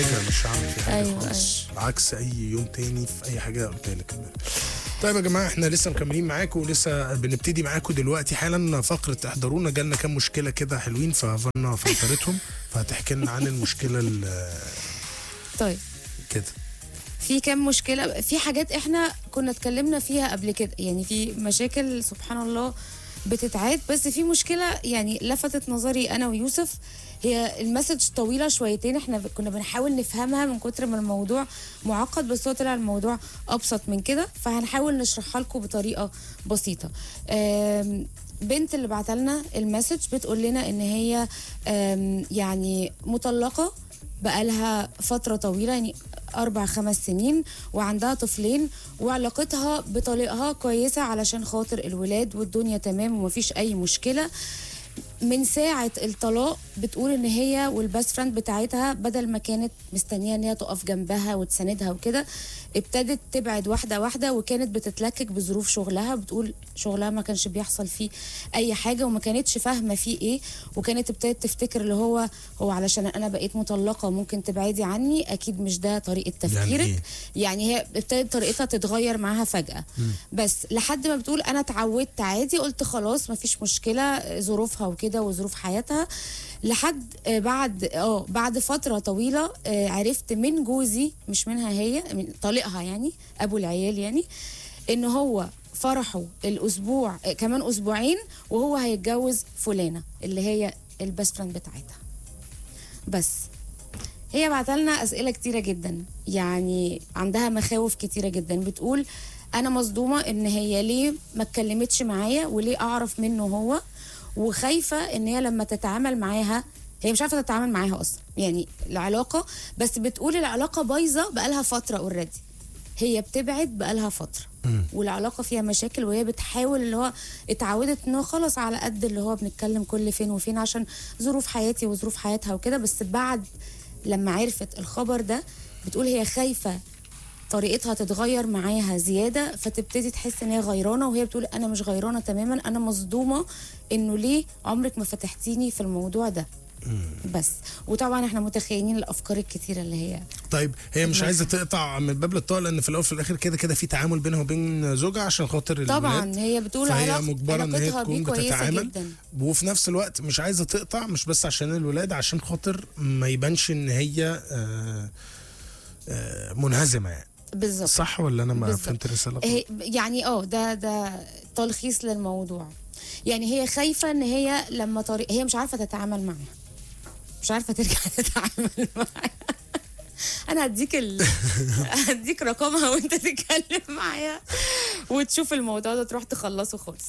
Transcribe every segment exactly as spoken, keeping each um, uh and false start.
مش هعمل فيه حاجه أيوة خالص، عكس اي يوم تاني في اي حاجه قلت لك. طيب يا جماعه احنا لسه مكملين معاكم ولسه بنبتدي معاكم دلوقتي حالا فقره احضرونا. جالنا كام مشكله كده حلوين ففرنا فلترتهم فهتحكي لنا عن المشكله طيب كده. في كام مشكله، في حاجات احنا كنا اتكلمنا فيها قبل كده، يعني في مشاكل سبحان الله بتتعاد، بس في مشكله يعني لفتت نظري انا ويوسف. هي المسج طويله شويتين، احنا كنا بنحاول نفهمها من كتر ما الموضوع معقد، بس هو طلع الموضوع ابسط من كده، فهنحاول نشرحها لكم بطريقه بسيطه. بنت اللي بعتلنا المسج بتقول لنا ان هي يعني مطلقه بقالها فتره طويله، يعني أربع خمس سنين، وعندها طفلين، وعلاقتها بطليقها كويسة علشان خاطر الولاد والدنيا تمام ومفيش أي مشكلة. من ساعة الطلاق بتقول ان هي والباست فريند بتاعتها بدل ما كانت مستنية ان هي تقف جنبها وتساندها وكده، ابتدت تبعد واحدة واحدة، وكانت بتتلكك بظروف شغلها. بتقول شغلها ما كانش بيحصل فيه اي حاجة وما كانتش فاهمة فيه ايه، وكانت ابتدت تفتكر اللي هو هو علشان انا بقيت مطلقة ممكن تبعدي عني، اكيد مش ده طريقة تفكيرك. يعني, يعني هي ابتدت طريقتها تتغير معاها فجأة. م. بس لحد ما بتقول انا اتعودت عادي، قلت خلاص ما فيش مشكلة، ظروفها وكده وظروف حياتها. لحد بعد اه بعد فتره طويله عرفت من جوزي، مش منها هي، من طليقها يعني ابو العيال، يعني ان هو فرحوا الاسبوع كمان اسبوعين وهو هيتجوز فلانه اللي هي البيست فريند بتاعتها. بس هي بعتلنا اسئله كتيره جدا، يعني عندها مخاوف كتيره جدا. بتقول انا مصدومه ان هي ليه ما اتكلمتش معايا وليه اعرف منه هو، وخايفه ان هي لما تتعامل معاها، هي مش عارفه تتعامل معاها اصلا يعني العلاقه، بس بتقول العلاقه بايظه بقالها فتره اوريدي، هي بتبعد بقالها فتره م. والعلاقه فيها مشاكل، وهي بتحاول اللي هو اتعودت انه خلاص على قد اللي هو بنتكلم كل فين وفين عشان ظروف حياتي وظروف حياتها وكده. بس بعد لما عرفت الخبر ده بتقول هي خايفه طريقتها تتغير معاها زيادة، فتبتدي تحس ان هي غيرانة، وهي بتقول انا مش غيرانة تماما، انا مصدومة انه ليه عمرك ما فتحتيني في الموضوع ده. بس وطبعا احنا متخيلين الافكار الكتيره اللي هي. طيب هي مش عايزه تقطع من باب للطاقه، لان في الاول وفي الاخر كده كده في تعامل بينها وبين زوجها عشان خاطر الولاد. طبعا هي بتقول فهي مجبره ان هي تكون بتتعامل جداً. وفي نفس الوقت مش عايزه تقطع، مش بس عشان الولاد، عشان خاطر ما يبانش ان هي آآ آآ منهزمه يعني. بالظبط. صح ولا انا ما فهمت الرساله؟ يعني اه ده ده تلخيص للموضوع. يعني هي خايفه ان هي لما طريق هي مش عارفه تتعامل معاها، مش عارفه ترجع تتعامل معاها. انا هديك ال... هديك رقمها وانت تتكلم معايا وتشوف الموضوع ده تروح تخلصه خالص.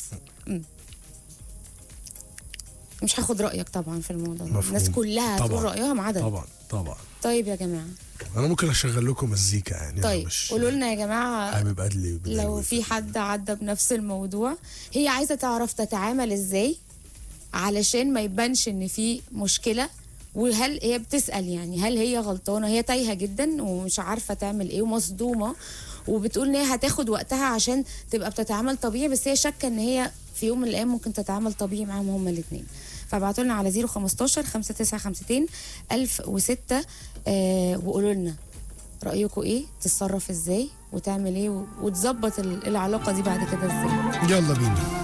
مش هاخد رايك طبعا في الموضوع ده، الناس كلها هتقول رايها ما عدا طبعا طبعا. طيب يا جماعه انا ممكن اشغل لكم مزيكا يعني. طيب قولوا لنا يا جماعه حبيب ادلي لو في حد عدى بنفس الموضوع، هي عايزه تعرف تتعامل ازاي علشان ما يبانش ان في مشكله، وهل هي بتسال يعني هل هي غلطانه، هي تايهه جدا ومش عارفه تعمل ايه ومصدومه، وبتقول ان هي هتاخد وقتها عشان تبقى بتتعامل طبيعي، بس هي شاكه ان هي في يوم من الايام ممكن تتعامل طبيعي معاهم هما الاثنين. فابعتوا لنا على صفر خمستاشر خمسة تسعة خمسة ألف وستة آه وقولوا لنا رايكم ايه، تتصرف ازاي وتعمل ايه وتظبط العلاقه دي بعد كده ازاي. يلا بينا.